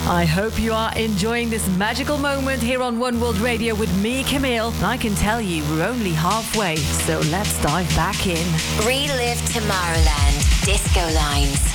I hope you are enjoying this magical moment here on One World Radio with me, Camille. I can tell you we're only halfway, so let's dive back in. Relive Tomorrowland. Disco Lines.